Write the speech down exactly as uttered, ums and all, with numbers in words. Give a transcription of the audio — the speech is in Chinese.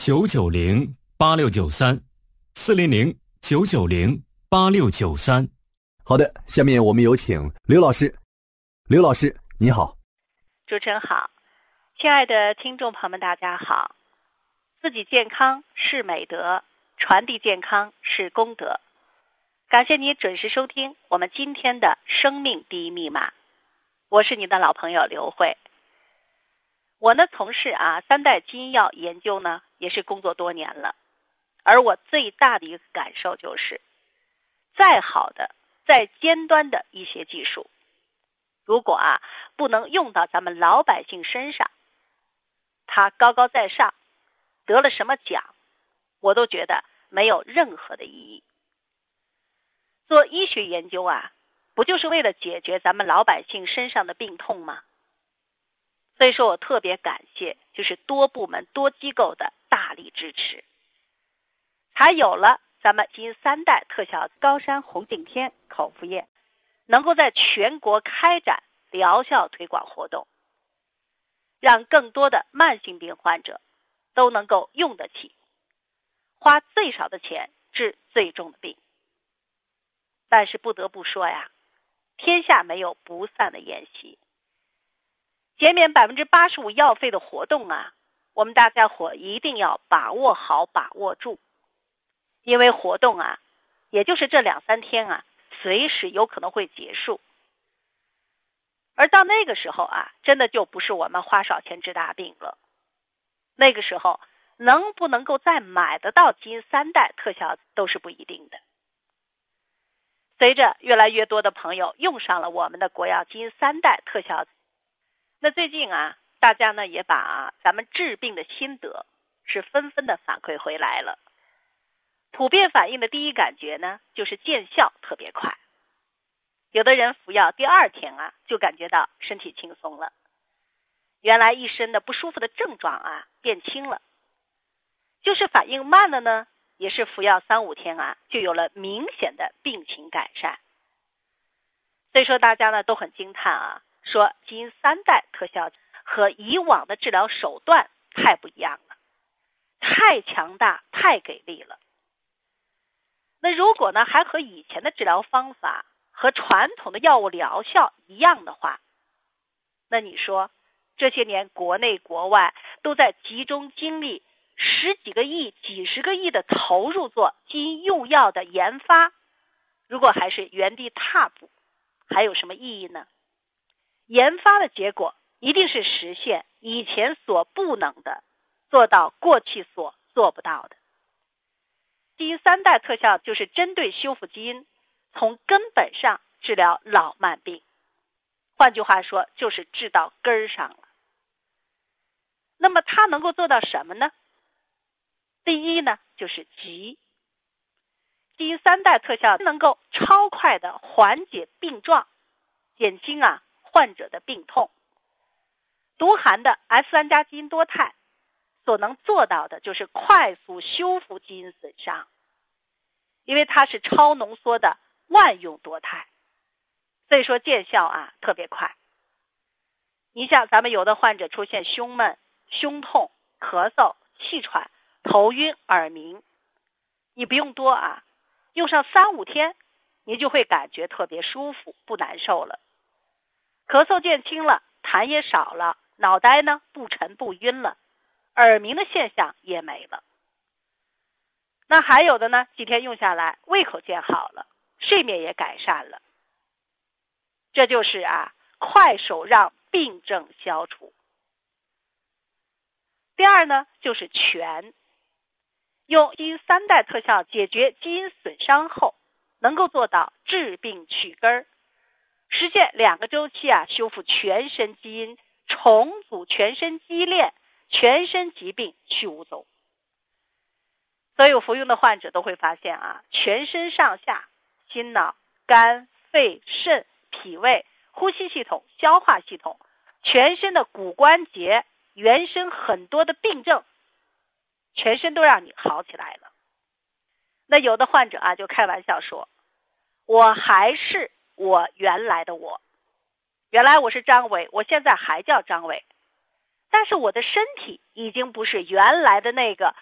九九零八六九三，四零零九九零八六九三。 好的，下面我们有请刘老师。刘老师，你好。 主持人好，亲爱的听众朋友们，大家好。自己健康是美德，传递健康是功德。感谢你准时收听我们今天的生命第一密码，我是你的老朋友刘慧。我呢从事啊三代基因药研究呢也是工作多年了，而我最大的一个感受就是，再好的再尖端的一些技术，如果啊不能用到咱们老百姓身上，它高高在上得了什么奖，我都觉得没有任何的意义。做医学研究啊，不就是为了解决咱们老百姓身上的病痛吗？所以说我特别感谢就是多部门多机构的大力支持，才有了咱们基因三代特效高山红景天口服液能够在全国开展疗效推广活动，让更多的慢性病患者都能够用得起，花最少的钱治最重的病。但是不得不说呀，天下没有不散的宴席。减免 百分之八十五 药费的活动啊，我们大家伙一定要把握好把握住。因为活动啊，也就是这两三天啊，随时有可能会结束。而到那个时候啊，真的就不是我们花少钱治大病了。那个时候能不能够再买得到基因三代特效都是不一定的。随着越来越多的朋友用上了我们的国药基因三代特效，那最近啊，大家呢也把、啊、咱们治病的心得是纷纷的反馈回来了。普遍反映的第一感觉呢，就是见效特别快。有的人服药第二天啊，就感觉到身体轻松了，原来一身的不舒服的症状啊变轻了。就是反应慢了呢，也是服药三五天啊，就有了明显的病情改善。所以说大家呢都很惊叹啊，说基因三代特效和以往的治疗手段太不一样了，太强大，太给力了。那如果呢还和以前的治疗方法和传统的药物疗效一样的话，那你说这些年国内国外都在集中精力十几个亿几十个亿的投入做基因用药的研发，如果还是原地踏步，还有什么意义呢？研发的结果一定是实现以前所不能的，做到过去所做不到的。基因三代特效就是针对修复基因，从根本上治疗老慢病，换句话说就是治到根儿上了。那么它能够做到什么呢？第一呢，就是急。基因三代特效能够超快的缓解病状，减轻啊患者的病痛。独含的 S 三 加基因多肽所能做到的就是快速修复基因损伤，因为它是超浓缩的万用多肽，所以说见效啊特别快。你像咱们有的患者出现胸闷、胸痛、咳嗽、气喘、头晕、耳鸣，你不用多啊，用上三五天，你就会感觉特别舒服，不难受了。咳嗽减轻了，痰也少了，脑袋呢不沉不晕了，耳鸣的现象也没了。那还有的呢，几天用下来，胃口见好了，睡眠也改善了。这就是啊，快手让病症消除。第二呢，就是全。用基因三代特效解决基因损伤后，能够做到治病去根儿，实现两个周期啊，修复全身基因，重组全身基链，全身疾病去无踪。所有服用的患者都会发现啊，全身上下、心脑、肝、肺、肾、脾胃、呼吸系统、消化系统，全身的骨关节、原身很多的病症，全身都让你好起来了。那有的患者啊就开玩笑说，我还是我原来的我，原来我是张伟，我现在还叫张伟，但是我的身体已经不是原来的那个